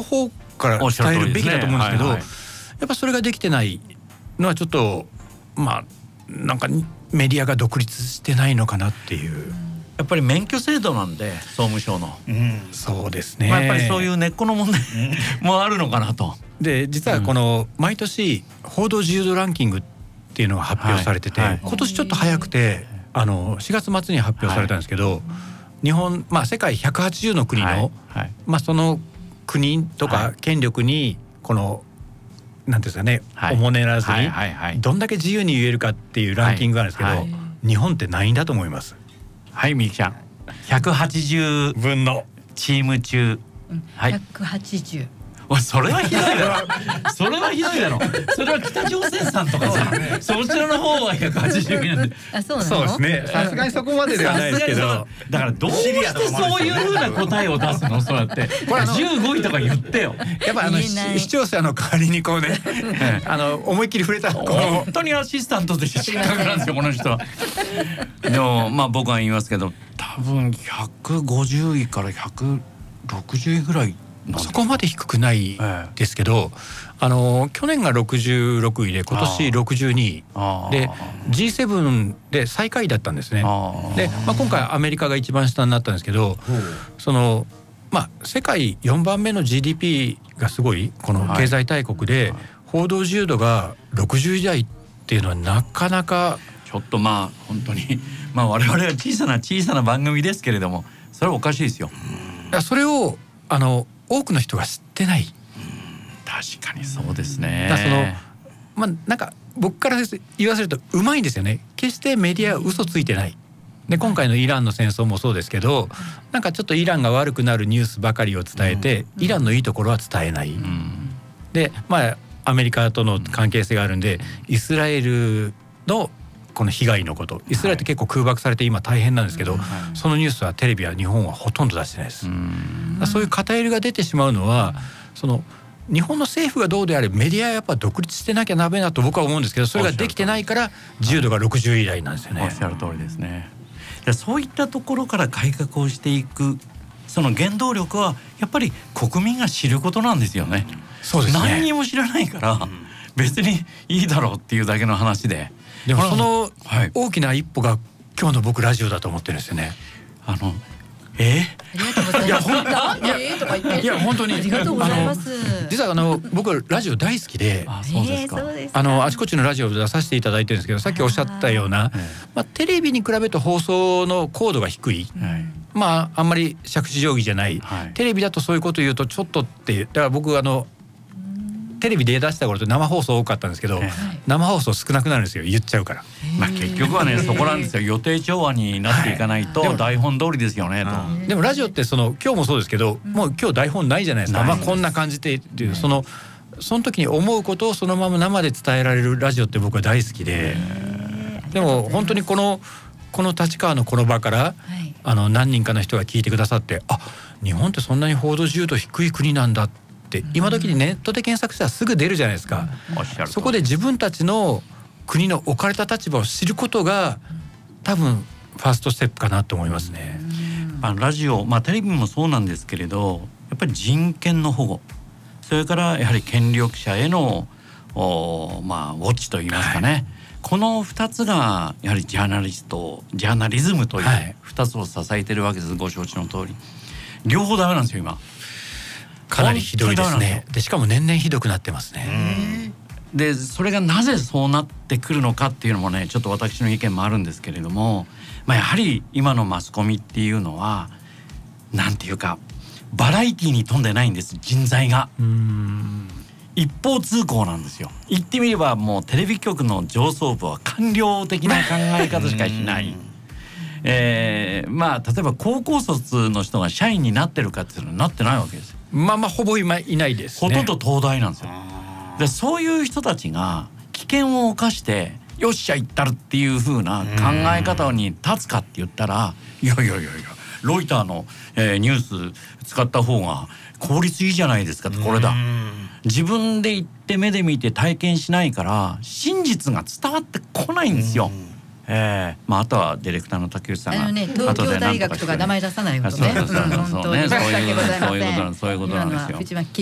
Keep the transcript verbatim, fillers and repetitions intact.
方から伝えるべきだと思うんですけど、やっぱそれができてないのはちょっとまあなんかメディアが独立してないのかなっていう。 やっぱり免許制度なんで総務省の、 うん、そうですね、 まあ、やっぱりそういう根っこの問題もあるのかなと。 で実はこの毎年報道自由度ランキングっていうのが発表されてて、はいはい、今年ちょっと早くてあのしがつ末に発表されたんですけど、はい、日本、まあ、世界ひゃくはちじゅうの国の、はいはい、まあ、その国とか権力にこのなんですかね、はい、おもねらずにどんだけ自由に言えるかっていうランキングがあるんですけど、はいはい、日本って何位だと思います？ はい、みゆきちゃん。ひゃくはちじゅうぶんのチーム中、 うん、はい、ひゃくはちじゅう。 おい、それはひどいだろそれはひどいだろそれは北朝鮮さんとかさそちらの方はひゃくはちじゅうなんで。 あ、そうなの？ そうですね、さすがにそこまでではないですけど、 だからどうしてそういう風な答えを出すの？そうやってじゅうごいとか言ってよ。 やっぱあの視聴者の代わりにこうねあの思いっきり触れたこの本当にアシスタントとして失格なんですよこの人は。でもまあ僕は言いますけど、多分ひゃくごじゅういからひゃくろくじゅういぐらい。 そこまで低くないですけど、あの去年がろくじゅうろくいで今年ろくじゅうにいで ジーセブン で最下位だったんですね。で、まあ、今回アメリカが一番下になったんですけど、そのまあ世界よんばんめの ジーディーピー がすごいこの経済大国で報道自由度がろくじゅうい台っていうのはなかなかちょっとまあ本当にまあ我々は小さな小さな番組ですけれども、それはおかしいですよ。 それをあの多くの人が知ってない。 確かにそうですね。 だからそのまあなんか僕から言わせるとうまいんですよね。決してメディアは嘘ついてない。で今回のイランの戦争もそうですけど、なんかちょっとイランが悪くなるニュースばかりを伝えて、イランのいいところは伝えない。でまあアメリカとの関係性があるんで、イスラエルのこの被害のこと、イスラエルって結構空爆されて今大変なんですけど、はい、そのニュースはテレビは日本はほとんど出してないです。そういう偏りが出てしまうのは、その日本の政府がどうであれメディアはやっぱ独立してなきゃダメだと僕は思うんですけど、それができてないから自由度がろくじゅうい台なんですよね。 おっしゃる通りですね。でそういったところから改革をしていくその原動力はやっぱり国民が知ることなんですよね。 そうですね。 何にも知らないから別にいいだろうっていうだけの話で、 でもその大きな一歩が今日の僕ラジオだと思ってるんですよね。 あのえー、いや本当にえーとか言って、 いや本当にありがとうございます。 実はあの僕ラジオ大好きで、 あ、そうですか。 あのあちこちのラジオで出させていただいてるんですけど、さっきおっしゃったような、まあ、テレビに比べると放送の高度が低い、はい、まああんまり杓子定規じゃない、はい、テレビだとそういうこと言うとちょっとっていう、だから僕あのテレビで出した頃って生放送多かったんですけど、はい、生放送少なくなるんですよ、言っちゃうから。 まあ結局はねそこなんですよ。予定調和になっていかないと、はい、台本通りですよねと。 でもラジオってその今日もそうですけど、もう今日台本ないじゃないですか。まあこんな感じでっていう、そのその時に思うことをそのまま生で伝えられるラジオって僕は大好きで、でも本当にこのこの立川のこの場から、はい、あの何人かの人が聞いてくださって、あ、日本ってそんなに報道自由度低い国なんだって今時にネットで検索したらすぐ出るじゃないですか。そこで自分たちの国の置かれた立場を知ることが多分ファーストステップかなと思いますね。 まあ、ラジオ、まあ、テレビもそうなんですけれど、やっぱり人権の保護、それからやはり権力者へのまあ、ウォッチといいますかね、はい、このふたつがやはりジャーナリストジャーナリズムというふたつを支えているわけです。ご承知の通り両方ダメなんですよ今。 かなりひどいですね。でしかも年々ひどくなってますね。 でそれがなぜそうなってくるのかっていうのもね、ちょっと私の意見もあるんですけれども、まあ、やはり今のマスコミっていうのはなんていうかバラエティに富んでないんです。人材がうーん一方通行なんですよ。言ってみればもうテレビ局の上層部は官僚的な考え方しかしないえー、まあ例えば高校卒の人が社員になってるかっていうのはなってないわけですよ。 まあまあほぼ今いないですね。 ほとんど東大なんですよ。でそういう人たちが危険を冒してよっしゃ行ったるっていう風な考え方に立つかって言ったら、いやいやいやいやロイターの、えー、ニュース使った方が効率いいじゃないですかって。これだ、自分で行って目で見て体験しないから真実が伝わってこないんですよ。えーまあ、あとはディレクターの竹内さんが、 ね、東京大学とか名前出さないことね。 そういうことなんですよ。